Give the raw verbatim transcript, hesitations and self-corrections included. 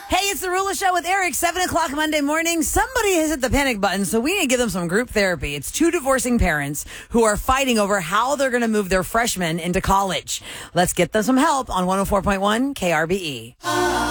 Hey, it's the Rula Show with Eric, seven o'clock Monday morning. Somebody has hit the panic button, so we need to give them some group therapy. It's two divorcing parents who are fighting over how they're going to move their freshmen into college. Let's get them some help on one oh four point one K R B E.